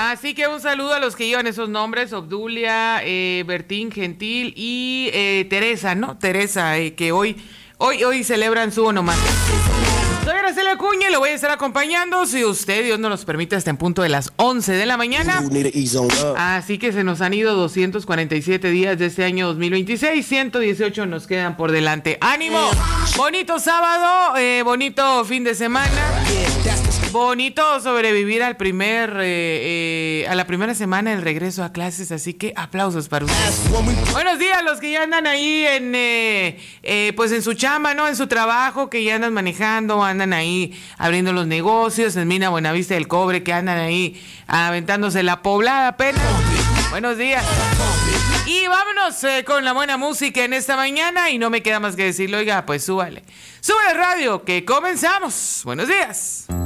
Así que un saludo a los que llevan esos nombres, Obdulia, Bertín Gentil y Teresa, ¿no? Teresa, que hoy celebran su onomástica. Soy Araceli Acuña y lo voy a estar acompañando, si usted, Dios nos los permite, hasta en punto de las 11 de la mañana. Así que se nos han ido 247 días de este año 2026, 118 nos quedan por delante. ¡Ánimo! Bonito sábado, bonito fin de semana. Bonito sobrevivir a la primera semana del regreso a clases, así que aplausos para ustedes. Buenos días los que ya andan ahí pues en su chamba, ¿no? En su trabajo, que ya andan manejando, andan ahí abriendo los negocios, en Mina Buenavista del Cobre, que andan ahí aventándose la poblada apenas. Buenos días. Y vámonos con la buena música en esta mañana, y no me queda más que decirlo, oiga, pues súbale radio, que comenzamos. Buenos días.